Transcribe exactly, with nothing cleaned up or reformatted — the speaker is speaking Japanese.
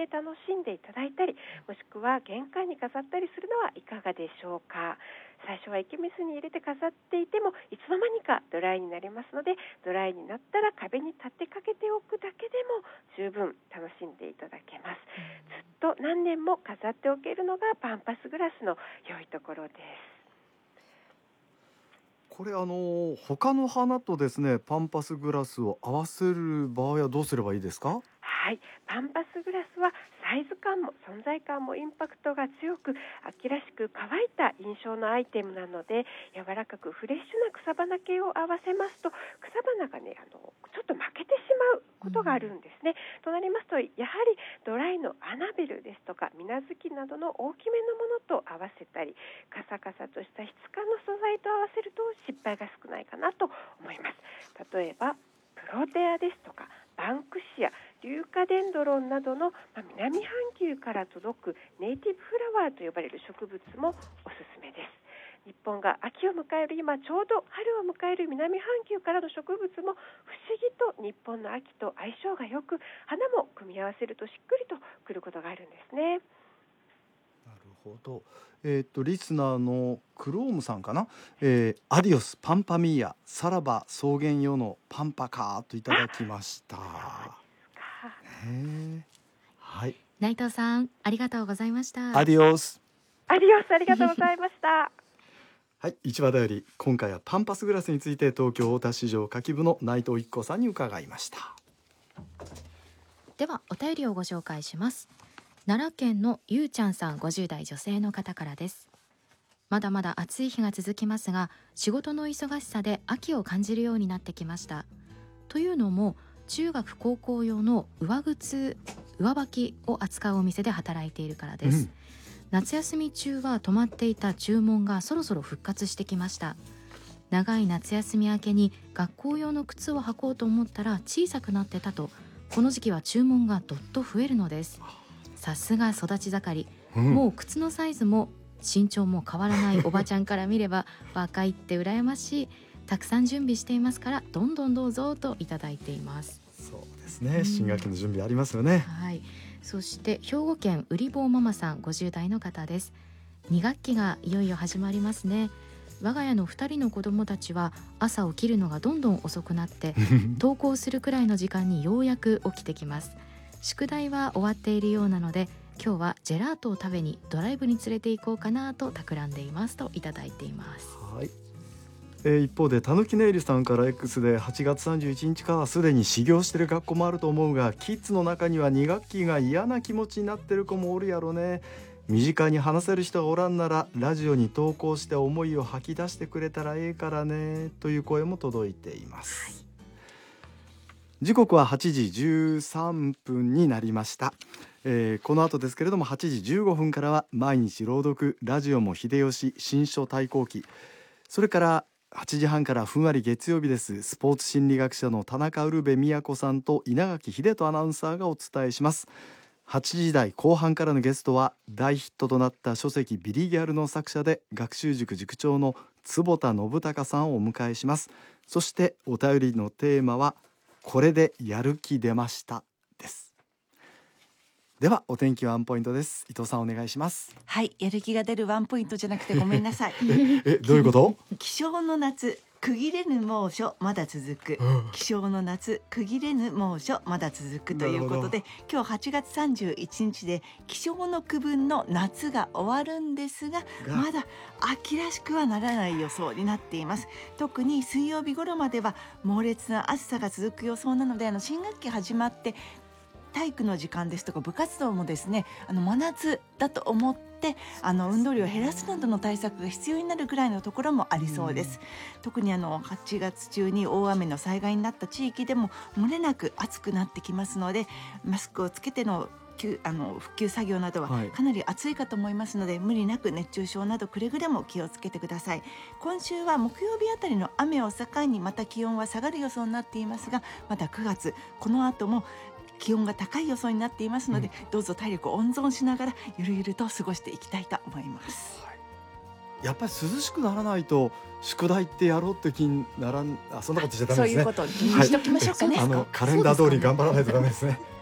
て楽しんでいただいたり、もしくは玄関に飾ったりするのはいかがでしょうか。最初は池水に入れて飾っていてもいつの間にかドライになりますので、ドライになったら壁に立てかけておくだけでも十分楽しんでいただけます。ずっと何年も飾っておけるのがパンパスグラスの良いところです。 これあの他の花とですねパンパスグラスを合わせる場合はどうすればいいですか？ はい、パンパスグラスはサイズ感も存在感もインパクトが強く、秋らしく乾いた印象のアイテムなので、柔らかくフレッシュな草花系を合わせますと、草花がねあのちょっと負けてしまうことがあるんですね、うん、となりますと、やはりドライのアナベルですとか水無月などの大きめのものと合わせたり、カサカサとした質感の素材と合わせると失敗が少ないかなと思います。例えばプロテアですとかバンクシア、硫化デンドロンなどの、まあ、南半球から届くネイティブフラワーと呼ばれる植物もおすすめです。日本が秋を迎える今、ちょうど春を迎える南半球からの植物も不思議と日本の秋と相性がよく、花も組み合わせるとしっくりとくることがあるんですね。 なるほど。えー、とリスナーのクロームさんかな、えー、アディオスパンパミーヤ、さらば草原よのパンパカーといただきました。へはい、 内藤さんありがとうございました。 アディオスアディオスありがとうございましたはい、市場だより今回はパンパスグラスについて東京大田市場花き部の内藤一子さんに伺いました。 ではお便りをご紹介します。奈良県のゆうちゃんさん、ごじゅう代女性の方からです。まだまだ暑い日が続きますが、仕事の忙しさで秋を感じるようになってきました。というのも中学高校用の上靴上履きを扱うお店で働いているからです、うん、夏休み中は止まっていた注文がそろそろ復活してきました。長い夏休み明けに学校用の靴を履こうと思ったら小さくなってたと、この時期は注文がどっと増えるのです。さすが育ち盛り、うん、もう靴のサイズも身長も変わらないおばちゃんから見れば若いって羨ましい、たくさん準備していますからどんどんどうぞといただいています。 そうですね、新学期の準備ありますよね、 うん、はい。そして兵庫県うりぼうママさん、ごじゅう代の方です。に学期がいよいよ始まりますね。我が家のふたりの子供たちは朝起きるのがどんどん遅くなって登校するくらいの時間にようやく起きてきます。宿題は終わっているようなので今日はジェラートを食べにドライブに連れて行こうかなと企んでいますといただいています。 はい。えー、一方でたぬきネイルさんから X ではちがつさんじゅういちにちからはすでに始業してる学校もあると思うが、キッズの中にはに学期が嫌な気持ちになってる子もおるやろね。身近に話せる人がおらんならラジオに投稿して思いを吐き出してくれたらええからねという声も届いています、はい。時刻ははちじじゅうさんぷんになりました、えー、この後ですけれどもはちじじゅうごふんからは毎日朗読ラジオも秀吉新書対抗期、それからはちじはんからふんわり月曜日です。スポーツ心理学者の田中ウルヴェ都さんと稲垣秀人アナウンサーがお伝えします。はちじ台後半からのゲストは大ヒットとなった書籍ビリギャルの作者で学習塾塾長の坪田信孝さんをお迎えします。そしてお便りのテーマはこれでやる気出ましたです。ではお天気ワンポイントです。伊藤さんお願いします。 はい、やる気が出るワンポイントじゃなくてごめんなさいええどういうこと？ 気象の夏区切れぬ猛暑まだ続く、うん、気象の夏区切れぬ猛暑まだ続くということで、今日はちがつさんじゅういちにちで気象の区分の夏が終わるんですが、まだ秋らしくはならない予想になっています。特に水曜日頃までは猛烈な暑さが続く予想なので、あの新学期始まって体育の時間ですとか部活動もですね、あの真夏だと思ってあの運動量を減らすなどの対策が必要になるぐらいのところもありそうです、うん、特にあのはちがつ中に大雨の災害になった地域でも漏れなく暑くなってきますので、マスクをつけてのあの復旧作業などはかなり暑いかと思いますので、はい、無理なく熱中症などくれぐれも気をつけてください。今週は木曜日あたりの雨を境にまた気温は下がる予想になっていますが、またくがつこの後も気温が高い予想になっていますので、うん、どうぞ体力を温存しながらゆるゆると過ごしていきたいと思います、はい、 やっぱり涼しくならないと宿題ってやろうって気にならん、あそんなことしちゃダメですね。 そういうことにしときましょうかね、 はい、あのカレンダー通り頑張らないとダメですね